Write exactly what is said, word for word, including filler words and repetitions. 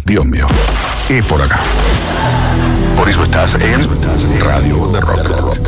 Dios mío. Y por acá. Por eso estás en Radio de Rock.